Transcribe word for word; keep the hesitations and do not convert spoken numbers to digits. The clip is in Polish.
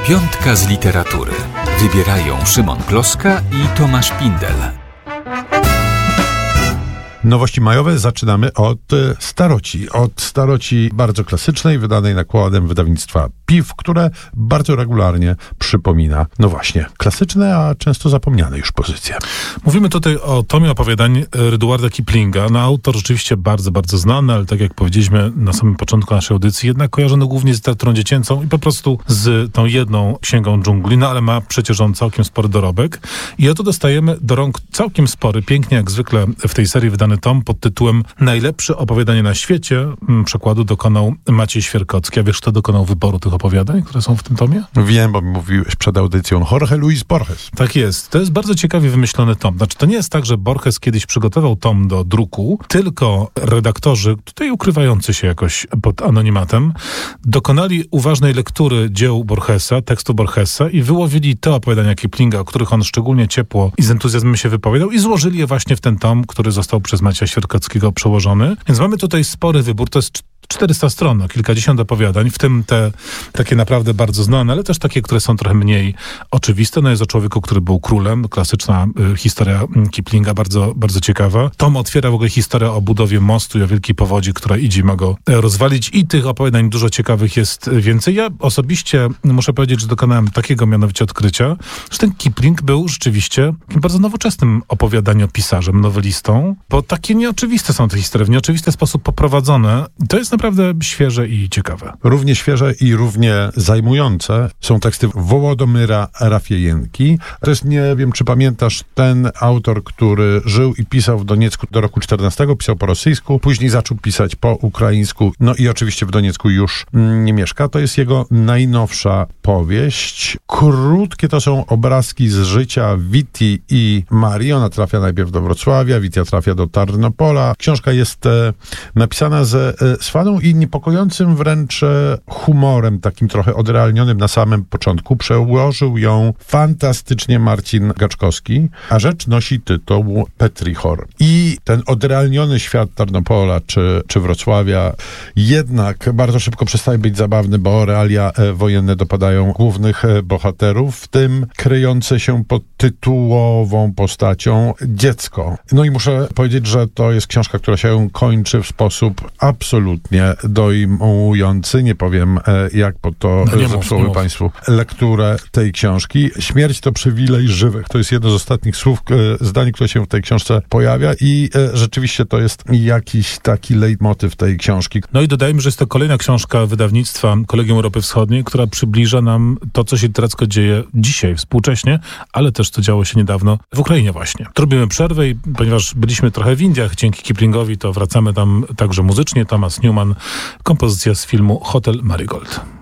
Piątka z literatury. Wybierają Szymon Kloska i Tomasz Pindel. Nowości majowe zaczynamy od staroci. Od staroci bardzo klasycznej, wydanej nakładem wydawnictwa Piw, które bardzo regularnie przypomina, no właśnie, klasyczne, a często zapomniane już pozycje. Mówimy tutaj o tomie opowiadań Rudyarda Kiplinga. No, autor rzeczywiście bardzo, bardzo znany, ale tak jak powiedzieliśmy na samym początku naszej audycji, jednak kojarzony głównie z literaturą dziecięcą i po prostu z tą jedną księgą dżungli, no ale ma przecież on całkiem spory dorobek. I oto dostajemy do rąk całkiem spory, pięknie jak zwykle w tej serii wydany tom pod tytułem Najlepsze opowiadanie na świecie. Przekładu dokonał Maciej Świerkocki. A wiesz, kto dokonał wyboru tych opowiadań, które są w tym tomie? Wiem, bo mi mówiłeś przed audycją. Jorge Luis Borges. Tak jest. To jest bardzo ciekawie wymyślony tom. Znaczy, to nie jest tak, że Borges kiedyś przygotował tom do druku, tylko redaktorzy, tutaj ukrywający się jakoś pod anonimatem, dokonali uważnej lektury dzieł Borgesa, tekstu Borgesa i wyłowili te opowiadania Kiplinga, o których on szczególnie ciepło i z entuzjazmem się wypowiadał i złożyli je właśnie w ten tom, który został przez Macieja Świerkockiego przełożony. Więc mamy tutaj spory wybór. To jest czterysta stron, no, kilkadziesiąt opowiadań, w tym te takie naprawdę bardzo znane, ale też takie, które są trochę mniej oczywiste. No jest o człowieku, który był królem. Klasyczna y, historia Kiplinga, bardzo, bardzo ciekawa. Tom otwiera w ogóle historię o budowie mostu i o wielkiej powodzi, która idzie ma go rozwalić i tych opowiadań dużo ciekawych jest więcej. Ja osobiście muszę powiedzieć, że dokonałem takiego mianowicie odkrycia, że ten Kipling był rzeczywiście bardzo nowoczesnym opowiadaniopisarzem, nowelistą, bo takie nieoczywiste są te historie, w nieoczywisty sposób poprowadzone. To jest naprawdę świeże i ciekawe. Równie świeże i równie zajmujące są teksty Wołodomyra Rafiejenki. To jest, nie wiem, czy pamiętasz, ten autor, który żył i pisał w Doniecku do roku czternastego, pisał po rosyjsku, później zaczął pisać po ukraińsku, no i oczywiście w Doniecku już nie mieszka. To jest jego najnowsza powieść. Krótkie to są obrazki z życia Witi i Marii. Ona trafia najpierw do Wrocławia, Witia trafia do Tarnopola. Książka jest e, napisana ze e, swadą i niepokojącym wręcz humorem, takim trochę odrealnionym na samym początku. Przełożył ją fantastycznie Marcin Gaczkowski, a rzecz nosi tytuł Petrichor. I ten odrealniony świat Tarnopola czy, czy Wrocławia jednak bardzo szybko przestaje być zabawny, bo realia wojenne dopadają głównych bohaterów, w tym kryjące się pod tytułową postacią dziecko. No i muszę powiedzieć, że to jest książka, która się kończy w sposób absolutnie dojmujący. Nie powiem, jak po to no zepsuły Państwu lekturę tej książki. Śmierć to przywilej żywych. To jest jedno z ostatnich słów, zdań, które się w tej książce pojawia i rzeczywiście to jest jakiś taki leitmotyw tej książki. No i dodajmy, że jest to kolejna książka wydawnictwa Kolegium Europy Wschodniej, która przybliża nam to, co się literacko dzieje dzisiaj, współcześnie, ale też co działo się niedawno w Ukrainie właśnie. Robimy przerwę i ponieważ byliśmy trochę w Indiach dzięki Kiplingowi, to wracamy tam także muzycznie. Thomas Newman, kompozycja z filmu Hotel Marigold.